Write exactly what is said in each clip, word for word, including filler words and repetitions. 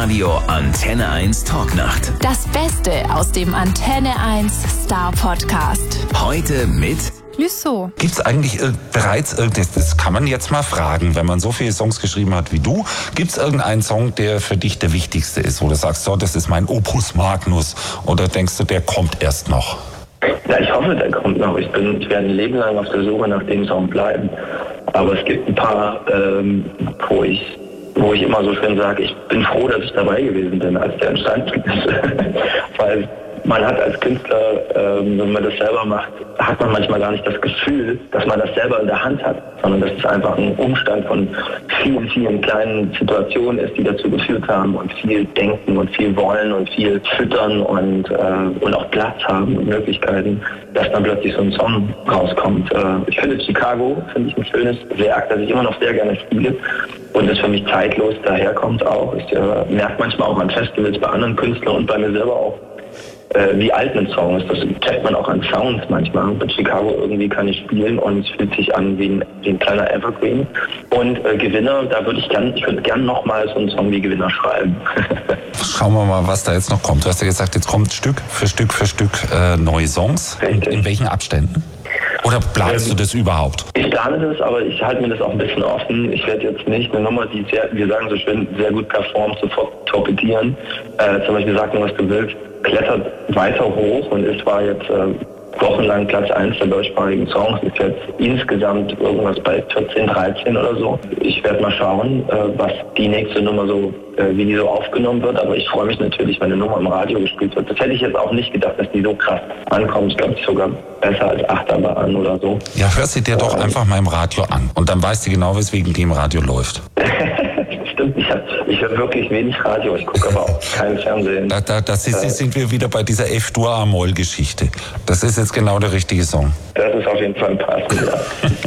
Hitradio Antenne eins Talknacht. Das Beste aus dem Antenne eins Star Podcast. Heute mit Lüssow. Gibt es eigentlich äh, bereits, äh, das, das kann man jetzt mal fragen, wenn man so viele Songs geschrieben hat wie du, gibt es irgendeinen Song, der für dich der wichtigste ist, wo du sagst, so, das ist mein Opus Magnus, oder denkst du, der kommt erst noch? Ja, ich hoffe, der kommt noch. Ich, bin, ich werde ein Leben lang auf der Suche nach dem Song bleiben. Aber es gibt ein paar, ähm, wo ich wo ich immer so schön sage, ich bin froh, dass ich dabei gewesen bin, als der entstanden ist. Weil man hat als Künstler, ähm, wenn man das selber macht, hat man manchmal gar nicht das Gefühl, dass man das selber in der Hand hat, sondern dass es einfach ein Umstand von vielen, vielen kleinen Situationen ist, die dazu geführt haben und viel denken und viel wollen und viel füttern und, äh, und auch Platz haben und Möglichkeiten, dass dann plötzlich so ein Song rauskommt. Äh, ich finde Chicago, finde ich ein schönes Werk, das ich immer noch sehr gerne spiele und das für mich zeitlos daherkommt auch. Ich äh, merke manchmal auch an Festivals bei anderen Künstlern und bei mir selber auch, wie alt ein Song ist. Das checkt man auch an Sounds manchmal. Mit Chicago irgendwie kann ich spielen und es fühlt sich an wie ein, wie ein kleiner Evergreen. Und äh, Gewinner, da würde ich gern, ich würde gern nochmal so einen Song wie Gewinner schreiben. Schauen wir mal, was da jetzt noch kommt. Du hast ja gesagt, jetzt kommt Stück für Stück für Stück äh, neue Songs. In, in welchen Abständen? Oder planst ähm, du das überhaupt? Ich plane das, aber ich halte mir das auch ein bisschen offen. Ich werde jetzt nicht eine Nummer, die sehr, wir sagen so schön, sehr gut performt, sofort torpedieren. Äh, zum Beispiel Sag mir, was du willst, klettert weiter hoch und ist war jetzt äh, wochenlang Platz eins der deutschsprachigen Songs, ist jetzt insgesamt irgendwas bei vierzehn, dreizehn oder so. Ich werde mal schauen, äh, was die nächste Nummer so, äh, wie die so aufgenommen wird, aber ich freue mich natürlich, wenn eine Nummer im Radio gespielt wird. Das hätte ich jetzt auch nicht gedacht, dass die so krass ankommt. Ich glaube, sogar besser als Achterbahn oder so. Ja, hör sie dir doch ähm, einfach mal im Radio an und dann weißt du genau, weswegen die im Radio läuft. Stimmt, ich, ich höre wirklich wenig Radio, ich gucke aber auch kein Fernsehen. Da, da, das ist, äh, sind wir wieder bei dieser F-Dur-A-Moll-Geschichte. Das ist jetzt genau der richtige Song. Das ist auf jeden Fall ein passend, ja.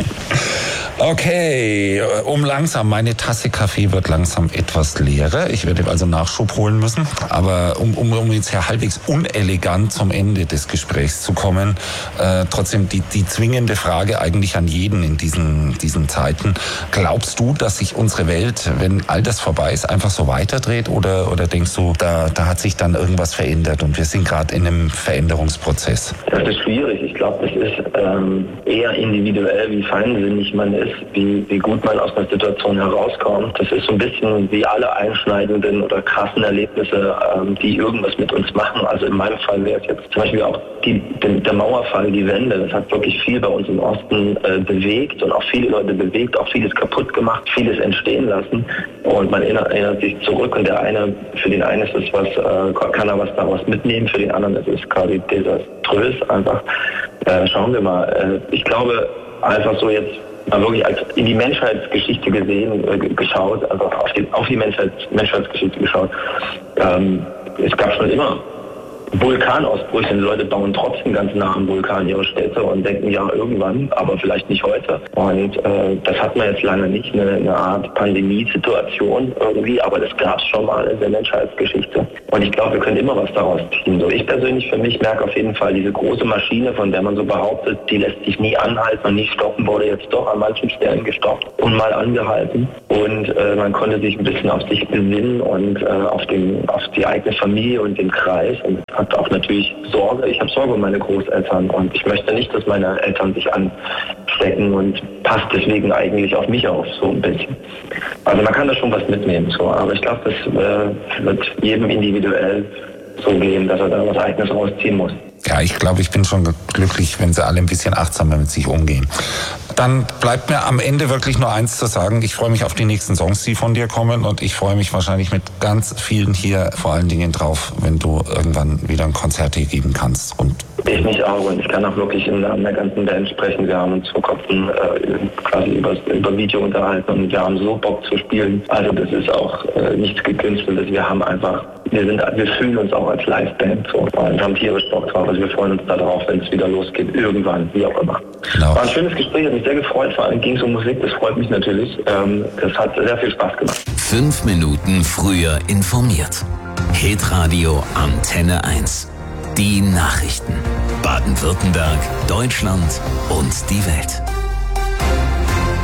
Okay, um langsam, meine Tasse Kaffee wird langsam etwas leerer. Ich werde also Nachschub holen müssen. Aber um, um, um jetzt ja halbwegs unelegant zum Ende des Gesprächs zu kommen, äh, trotzdem die, die zwingende Frage eigentlich an jeden in diesen, diesen Zeiten. Glaubst du, dass sich unsere Welt, wenn all das vorbei ist, einfach so weiterdreht? Oder, oder denkst du, da, da hat sich dann irgendwas verändert und wir sind gerade in einem Veränderungsprozess? Das ist schwierig. Ich glaube, das ist ähm, eher individuell, wie feinsinnig man ist. Wie, wie gut man aus einer Situation herauskommt. Das ist so ein bisschen wie alle einschneidenden oder krassen Erlebnisse, ähm, die irgendwas mit uns machen. Also in meinem Fall wäre es jetzt zum Beispiel auch die, der, der Mauerfall, die Wende. Das hat wirklich viel bei uns im Osten äh, bewegt und auch viele Leute bewegt, auch vieles kaputt gemacht, vieles entstehen lassen. Und man erinnert, erinnert sich zurück und der eine, für den einen ist es was, äh, kann er was daraus mitnehmen, für den anderen ist es quasi desaströs einfach. Äh, schauen wir mal. Äh, ich glaube, einfach so jetzt mal wirklich als in die Menschheitsgeschichte gesehen, äh, geschaut, also auf die, auf die Menschheits, Menschheitsgeschichte geschaut. Ähm, es gab schon immer Vulkanausbrüche. Die Leute bauen trotzdem ganz nah am Vulkan ihre Städte und denken, ja, irgendwann, aber vielleicht nicht heute. Und äh, das hat man jetzt lange nicht, eine, eine Art Pandemiesituation irgendwie, aber das gab es schon mal in der Menschheitsgeschichte. Und ich glaube, wir können immer was daraus ziehen. So, ich persönlich für mich merke auf jeden Fall, diese große Maschine, von der man so behauptet, die lässt sich nie anhalten und nie stoppen, wurde jetzt doch an manchen Stellen gestoppt und mal angehalten. Und äh, man konnte sich ein bisschen auf sich besinnen und äh, auf, den, auf die eigene Familie und den Kreis. Und hat auch natürlich Sorge. Ich habe Sorge um meine Großeltern und ich möchte nicht, dass meine Eltern sich anstecken und passt deswegen eigentlich auf mich auf, so ein bisschen. Also man kann da schon was mitnehmen, so. Aber ich glaube, das äh, wird jedem individuell so gehen, dass er da was Eigenes rausziehen muss. Ja, ich glaube, ich bin schon glücklich, wenn sie alle ein bisschen achtsamer mit sich umgehen. Dann bleibt mir am Ende wirklich nur eins zu sagen. Ich freue mich auf die nächsten Songs, die von dir kommen. Und ich freue mich wahrscheinlich mit ganz vielen hier vor allen Dingen drauf, wenn du irgendwann wieder ein Konzert hier geben kannst. Und ich mich auch. Und ich kann auch wirklich in der ganzen Band sprechen. Wir haben uns vor kurzem äh, quasi über, über Video unterhalten und wir haben so Bock zu spielen. Also das ist auch äh, nichts Gekünsteltes. Wir haben einfach, wir sind, wir fühlen uns auch als Liveband so. Und haben tierisch Bock drauf. Also wir freuen uns darauf, wenn es wieder losgeht. Irgendwann, wie auch immer. Genau. War ein schönes Gespräch, hat mich sehr gefreut. Vor allem ging es um Musik, das freut mich natürlich. Ähm, das hat sehr viel Spaß gemacht. Fünf Minuten früher informiert. Hitradio Antenne eins. Die Nachrichten. Baden-Württemberg, Deutschland und die Welt.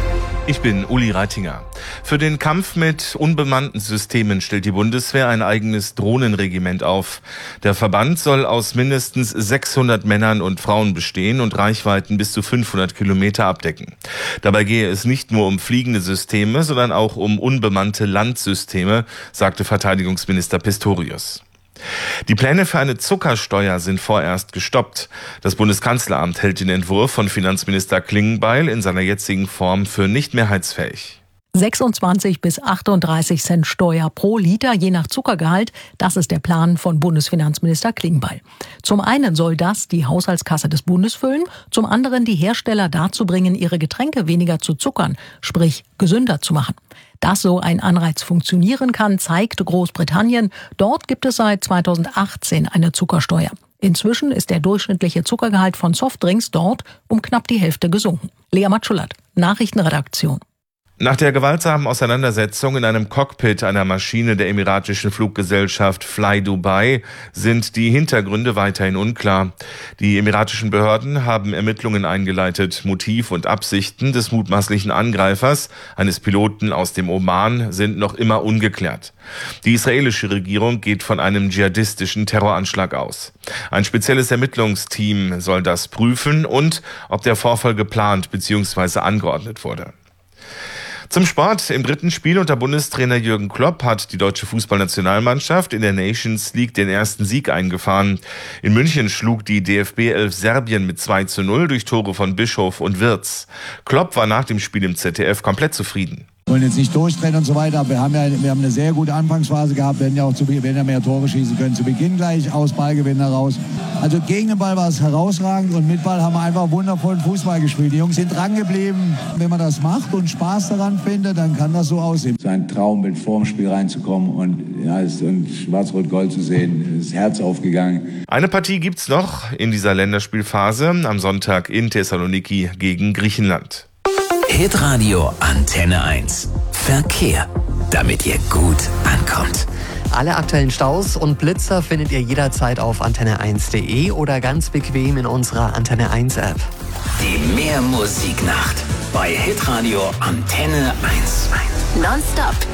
Ich bin Uli Reitinger. Für den Kampf mit unbemannten Systemen stellt die Bundeswehr ein eigenes Drohnenregiment auf. Der Verband soll aus mindestens sechshundert Männern und Frauen bestehen und Reichweiten bis zu fünfhundert Kilometer abdecken. Dabei gehe es nicht nur um fliegende Systeme, sondern auch um unbemannte Landsysteme, sagte Verteidigungsminister Pistorius. Die Pläne für eine Zuckersteuer sind vorerst gestoppt. Das Bundeskanzleramt hält den Entwurf von Finanzminister Klingbeil in seiner jetzigen Form für nicht mehrheitsfähig. sechsundzwanzig bis achtunddreißig Cent Steuer pro Liter, je nach Zuckergehalt. Das ist der Plan von Bundesfinanzminister Klingbeil. Zum einen soll das die Haushaltskasse des Bundes füllen, zum anderen die Hersteller dazu bringen, ihre Getränke weniger zu zuckern, sprich gesünder zu machen. Dass so ein Anreiz funktionieren kann, zeigt Großbritannien. Dort gibt es seit zweitausendachtzehn eine Zuckersteuer. Inzwischen ist der durchschnittliche Zuckergehalt von Softdrinks dort um knapp die Hälfte gesunken. Lea Matschulat, Nachrichtenredaktion. Nach der gewaltsamen Auseinandersetzung in einem Cockpit einer Maschine der emiratischen Fluggesellschaft Fly Dubai sind die Hintergründe weiterhin unklar. Die emiratischen Behörden haben Ermittlungen eingeleitet. Motiv und Absichten des mutmaßlichen Angreifers, eines Piloten aus dem Oman, sind noch immer ungeklärt. Die israelische Regierung geht von einem dschihadistischen Terroranschlag aus. Ein spezielles Ermittlungsteam soll das prüfen und ob der Vorfall geplant bzw. angeordnet wurde. Zum Sport. Im dritten Spiel unter Bundestrainer Jürgen Klopp hat die deutsche Fußballnationalmannschaft in der Nations League den ersten Sieg eingefahren. In München schlug die D F B elf Serbien mit zwei zu null durch Tore von Bischof und Wirtz. Klopp war nach dem Spiel im Z D F komplett zufrieden. Wir wollen jetzt nicht durchdrehen und so weiter, aber wir haben ja wir haben eine sehr gute Anfangsphase gehabt, wir hätten ja auch zu, wir hätten ja mehr Tore schießen können, zu Beginn gleich aus Ballgewinn heraus. Also gegen den Ball war es herausragend und mit Ball haben wir einfach wundervollen Fußball gespielt. Die Jungs sind dran geblieben. Wenn man das macht und Spaß daran findet, dann kann das so aussehen. Es ist ein Traum, mit vor dem Spiel reinzukommen und, ja, und Schwarz-Rot-Gold zu sehen, das Herz aufgegangen. Eine Partie gibt's noch in dieser Länderspielphase, am Sonntag in Thessaloniki gegen Griechenland. Hitradio Antenne eins. Verkehr, damit ihr gut ankommt. Alle aktuellen Staus und Blitzer findet ihr jederzeit auf antenne eins punkt de oder ganz bequem in unserer Antenne eins App. Die Mehrmusiknacht bei Hitradio Antenne eins. Nonstop